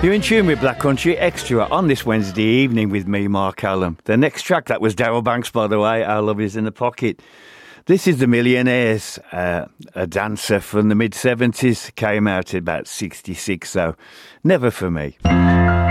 You're in tune with Black Country Extra on this Wednesday evening with me, Mark Allen. The next track, that was Darryl Banks, by the way, Our Love Is in the Pocket. This is The Millionaires, a dancer from the mid-70s, came out at about 66, so never for me.